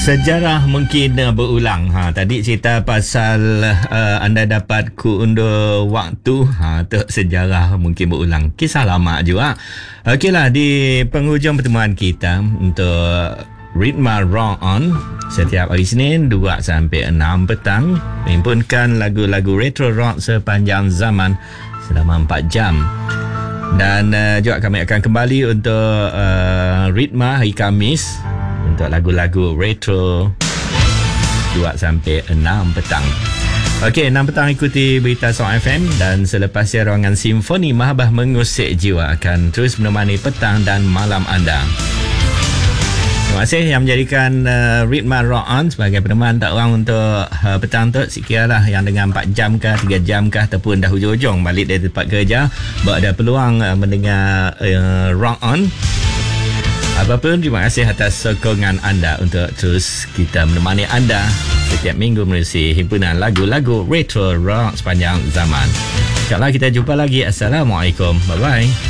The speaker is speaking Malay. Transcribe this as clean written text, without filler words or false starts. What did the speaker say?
Sejarah mungkin berulang. Tadi cerita pasal anda dapat undur waktu. Tu sejarah mungkin berulang. Kisah lama juga. Okeylah, di penghujung pertemuan kita untuk Ritma Rock On setiap hari Senin 2 sampai 6 petang, menghimpunkan lagu-lagu retro rock sepanjang zaman selama 4 jam. Dan juga kami akan kembali untuk Ritma hari Khamis untuk lagu-lagu retro 2 sampai 6 petang. Okey, 6 petang ikuti berita Song FM, dan selepas ruangan Simfoni Mahabah Mengusik Jiwa akan terus menemani petang dan malam anda. Terima kasih yang menjadikan Ritma Rock On sebagai peneman tak orang untuk petang tu. Sekiranya yang dengan 4 jam kah, 3 jam kah, ataupun dah hujung-hujung balik dari tempat kerja, ada peluang mendengar Rock On. Apapun, terima kasih atas sokongan anda untuk terus kita menemani anda setiap minggu menerusi himpunan lagu-lagu retro rock sepanjang zaman. InsyaAllah kita jumpa lagi. Assalamualaikum. Bye-bye.